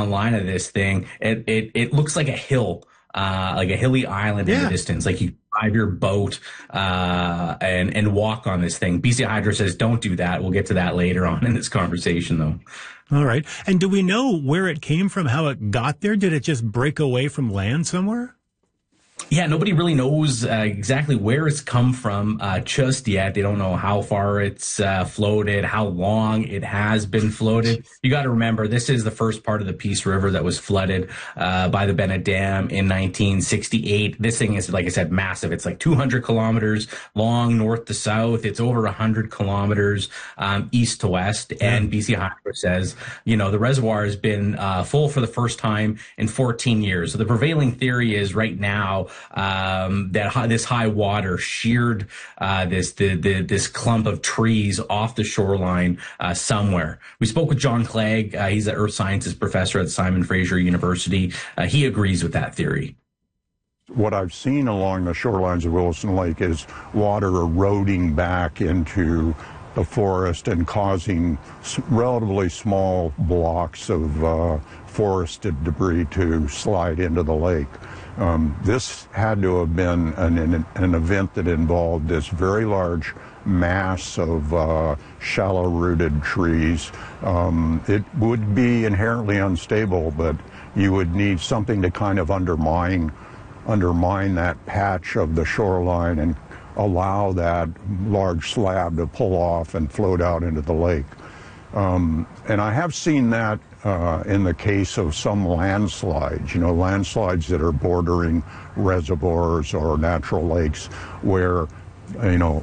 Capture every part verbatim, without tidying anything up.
online of this thing. It it, it looks like a hill, uh, like a hilly island yeah. in the distance. Like you drive your boat uh, and and walk on this thing. B C Hydro says don't do that. We'll get to that later on in this conversation, though. All right. And do we know where it came from, how it got there? Did it just break away from land somewhere? Yeah, nobody really knows uh, exactly where it's come from uh, just yet. They don't know how far it's uh, floated, how long it has been floated. You got to remember, this is the first part of the Peace River that was flooded uh, by the Bennett Dam in nineteen sixty-eight. This thing is, like I said, massive. It's like two hundred kilometers long north to south. It's over one hundred kilometers um, east to west. And B C Hydro says, you know, the reservoir has been uh, full for the first time in fourteen years. So the prevailing theory is right now, Um, that high, this high water sheared uh, this the, the this clump of trees off the shoreline uh, somewhere. We spoke with John Clegg. Uh, he's an earth sciences professor at Simon Fraser University. Uh, he agrees with that theory. What I've seen along the shorelines of Wilson Lake is water eroding back into the forest and causing relatively small blocks of uh, forested debris to slide into the lake. Um, this had to have been an, an, an event that involved this very large mass of uh, shallow-rooted trees. Um, it would be inherently unstable, but you would need something to kind of undermine, undermine that patch of the shoreline and allow that large slab to pull off and float out into the lake. Um, and I have seen that uh, in the case of some landslides, you know, landslides that are bordering reservoirs or natural lakes where, you know,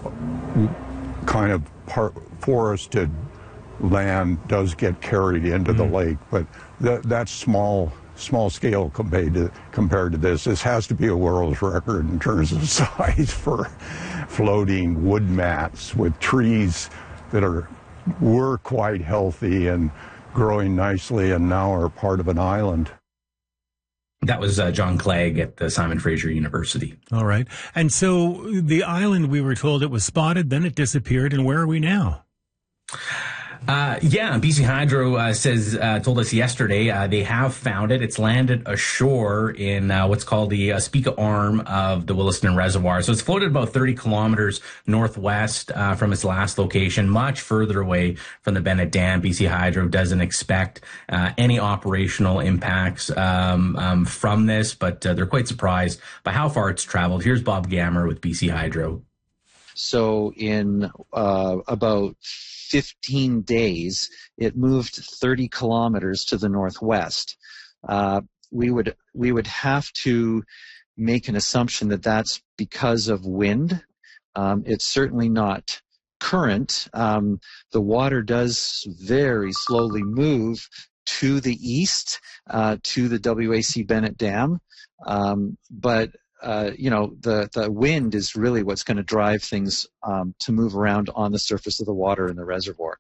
kind of par- forested land does get carried into mm-hmm. the lake, but th- that's small small scale compared to, compared to this. This has to be a world's record in terms of size for floating wood mats with trees that are were quite healthy and growing nicely and now are part of an island. That was uh, John Clegg at the Simon Fraser University. All right. And so the island, we were told it was spotted, then it disappeared, and where are we now? Uh, yeah, B C Hydro uh, says uh, told us yesterday uh, they have found it. It's landed ashore in uh, what's called the Ospika arm of the Williston Reservoir. So it's floated about thirty kilometers northwest uh, from its last location, much further away from the Bennett Dam. B C Hydro doesn't expect uh, any operational impacts um, um, from this, but uh, they're quite surprised by how far it's traveled. Here's Bob Gammer with B C Hydro. So in uh, about fifteen days, it moved thirty kilometers to the northwest. Uh, we would we would have to make an assumption that that's because of wind. Um, it's certainly not current. Um, the water does very slowly move to the east, uh, to the W A C Bennett Dam, um, but Uh, you know, the, the wind is really what's going to drive things um, to move around on the surface of the water in the reservoir.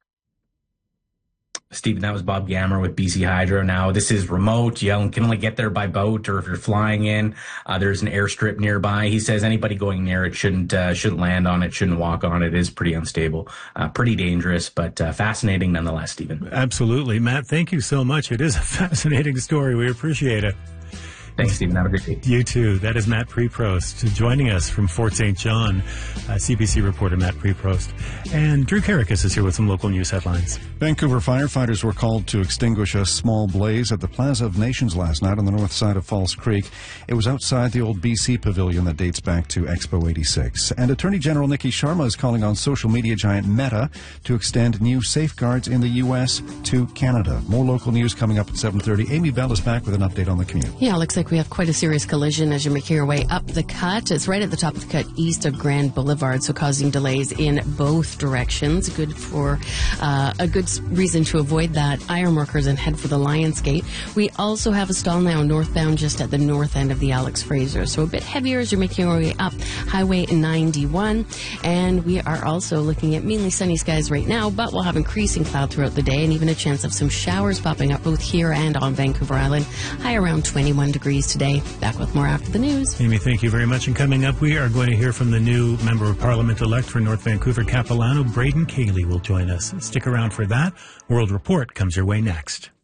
Stephen, that was Bob Gammer with B C Hydro. Now, this is remote. You can only get there by boat, or if you're flying in, uh, there's an airstrip nearby. He says anybody going near it shouldn't uh, shouldn't land on it, shouldn't walk on it. It is pretty unstable, uh, pretty dangerous, but uh, fascinating nonetheless, Stephen. Absolutely. Matt, thank you so much. It is a fascinating story. We appreciate it. Thanks, Stephen. Have a great day. You too. That is Matt Preprost joining us from Fort Saint John. Uh, C B C reporter Matt Preprost. And Drew Carrickus is here with some local news headlines. Vancouver firefighters were called to extinguish a small blaze at the Plaza of Nations last night on the north side of False Creek. It was outside the old B C pavilion that dates back to Expo eighty-six. And Attorney General Nikki Sharma is calling on social media giant Meta to extend new safeguards in the U S to Canada. More local news coming up at seven thirty. Amy Bell is back with an update on the commute. Yeah, looks like we have quite a serious collision as you're making your way up the cut. It's right at the top of the cut east of Grand Boulevard, so causing delays in both directions. Good for uh, a good reason to avoid that. Iron workers and head for the Lions Gate. We also have a stall now northbound just at the north end of the Alex Fraser, so a bit heavier as you're making your way up Highway ninety-one. And we are also looking at mainly sunny skies right now, but we'll have increasing cloud throughout the day and even a chance of some showers popping up both here and on Vancouver Island. High around twenty-one degrees today. Back with more after the news. Amy, thank you very much. And coming up, we are going to hear from the new Member of Parliament-elect for North Vancouver Capilano, Braden Cayley, will join us. Stick around for that. World Report comes your way next.